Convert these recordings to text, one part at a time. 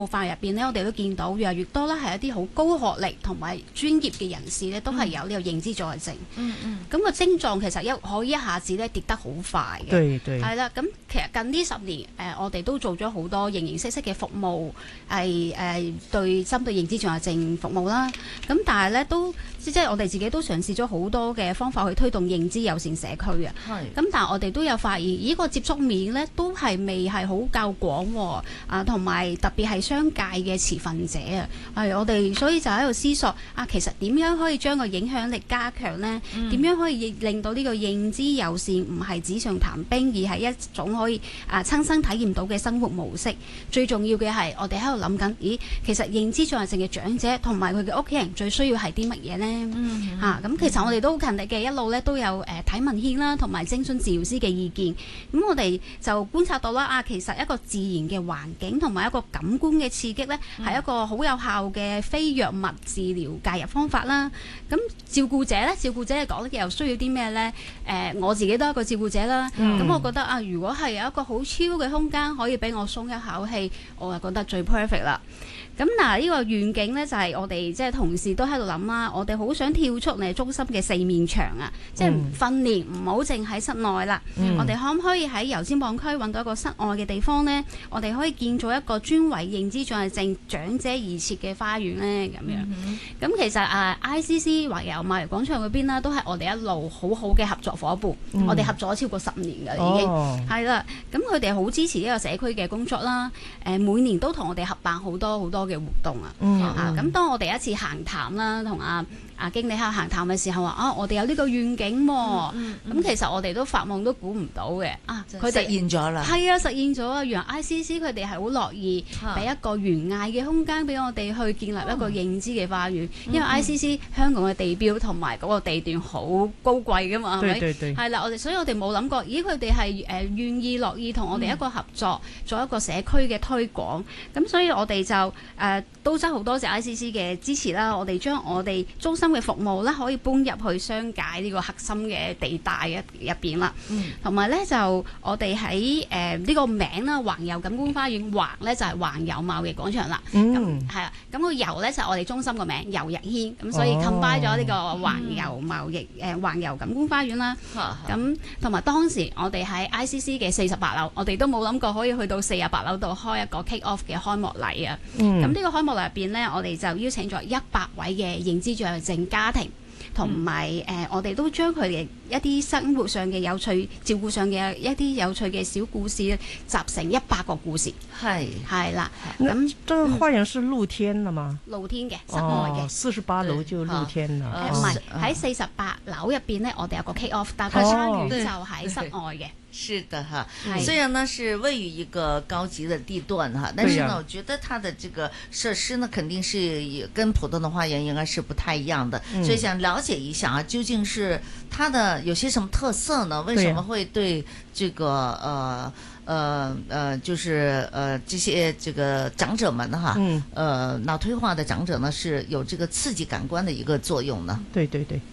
化入邊咧，我哋都見到越嚟越多咧係一啲好高學歷同埋專業嘅人士咧，都係有呢個認知阻礙症。咁個症狀其實可以一下子咧跌得好快嘅。 對對。 係啦，咁其實近呢10年我哋都做咗好多形形色色嘅服務，係針對認知障礙症服務啦。咁但係咧都即係我哋自己都嘗試咗好多嘅方法去推動認知友善社區嘅。咁但係我哋都有發現，呢個接觸面咧都係未係好夠廣喎。同埋特別係商界嘅持份者我哋所以就喺度思索其實點樣可以將個影響力加強呢？點樣可以令到呢個認知友善唔係紙上談兵，而係一種可以親身體驗到嘅生活模式。最重要嘅係我哋喺度諗緊，咦，其實認知障礙症嘅長者同埋佢嘅屋企人最需要係啲乜嘢呢？咁其實我哋都好勤力嘅，一路咧都有睇文獻啦，同埋徵詢治療師嘅意見。咁我哋就觀察到啦，其實一個自然嘅環境同埋一個感官嘅刺激呢，係一個好有效嘅非藥物治療介入方法啦。咁照顧者呢，照顧者嚟講咧又需要啲咩呢？我自己都係一個照顧者啦。咁我覺得如果係有一個好超嘅空間可以俾我鬆一口氣，我就覺得最 perfect 啦。咁嗱，呢個願景呢，就係我哋即係同事都喺度諗啦。我哋好想跳出你中心嘅4面牆即係訓練唔好淨喺室內啦。我哋可唔可以喺油尖旺區揾到一個室外嘅地方呢？我哋可以建造一個專為認知障礙症長者而設嘅花園呢？咁樣。咁其實ICC 華油貿易廣場嗰邊啦，都係我哋一路好好嘅合作伙伴。我哋合作咗超過10年㗎已經。係啦。咁佢哋好支持呢個社區嘅工作啦。每年都同我哋合辦好多好多嘅活動咁當我哋一次閒談啦，同經理喺度閒談嘅時候話我哋有呢個願景喎。咁其實我哋都發夢都估唔到嘅佢哋實現咗啦。 係實現咗啊！原來 ICC 佢哋係好樂意俾一個懸崖嘅空間俾我哋去建立一個認知嘅花園。因為 ICC 香港嘅地標同埋嗰個地段好高貴㗎嘛，係咪？係啦，所以我哋冇諗過，咦佢哋係願意樂意同我哋一個合作，做一個社區嘅推廣。咁所以我哋就都真係好多謝 ICC 嘅支持啦。我哋將我哋中心嘅服務咧，可以搬入去商界呢個核心嘅地帶入邊啦。同埋咧就我哋喺呢個名啦，環遊感官花園，環咧就係環遊貿易廣場啦。咁係啦，咁個遊咧就係我哋中心個名遊日軒，咁所以 combine 咗呢個環遊貿易環遊感官花園啦。咁同埋當時我哋喺 ICC 嘅48樓，我哋都冇諗過可以去到48樓度開一個 kick off 嘅開幕禮啊。咁呢個開幕禮入邊呢，我哋就邀請咗100位嘅認知障礙症家庭，同埋我哋都將佢哋一啲生活上嘅有趣、照顧上嘅一啲有趣嘅小故事集成100個故事。係啦。咁這個花園是露天的嗎？ 露天嘅，室外嘅。 48樓就露天啦。 唔係喺48樓入邊呢，我哋有個 kick off， 但係花園就喺室外嘅。 是的哈，雖然呢是位於一個高級的地段哈，但是呢，我覺得它的這個設施呢，肯定是跟普通的花園應該是不太一樣的，所以想了解一下究竟是它的有些什麼特色呢？為什麼會對這個就是這些這個長者們哈，腦退化的長者呢，是有這個刺激感官的一個作用呢？ 對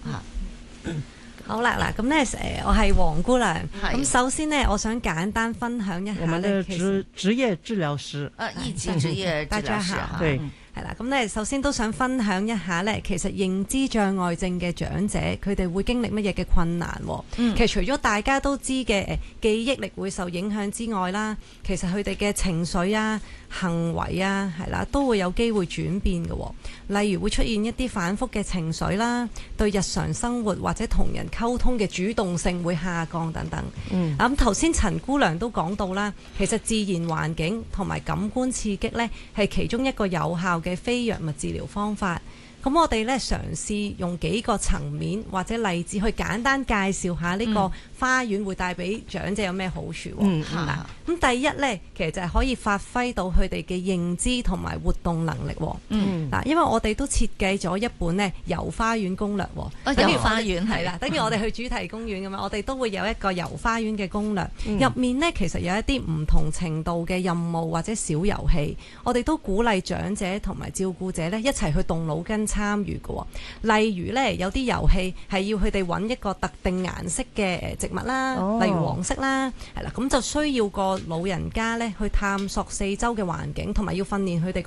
好啦，嗱咁咧我係黃姑娘。咁首先呢，我想簡單分享一下咧， 我們的職業治療師一級職業治療師對。係啦，咁咧首先都想分享一下咧，其實認知障礙症嘅長者佢哋會經歷乜嘢嘅困難？其實除咗大家都知嘅記憶力會受影響之外啦，其實佢哋嘅情緒啊、行為啊，係啦，都會有機會轉變嘅。例如會出現一啲反覆嘅情緒啦，對日常生活或者同人溝通嘅主動性會下降等等。咁頭先陳姑娘都講到啦，其實自然環境同埋感官刺激咧，係其中一個有效嘅非藥物治療方法。咁我哋咧嘗試用幾個層面或者例子去簡單介紹下呢個花園會帶俾長者有咩好處。咁第一咧，其實就係可以發揮到佢哋嘅認知同埋活動能力。因為我哋都設計咗一本咧遊花園攻略。 遊花園係啦，等於我哋去主題公園咁樣，我哋都會有一個遊花園嘅攻略。入面咧其實有一啲唔同程度嘅任務或者小遊戲，我哋都鼓勵長者同埋照顧者咧一齊去動腦筋砌參與嘅。例如咧，有啲遊戲係要佢哋揾一個特定顏色嘅植物啦，例如黃色啦，係啦，咁就需要個老人家咧去探索四周嘅環境，同埋要訓練佢哋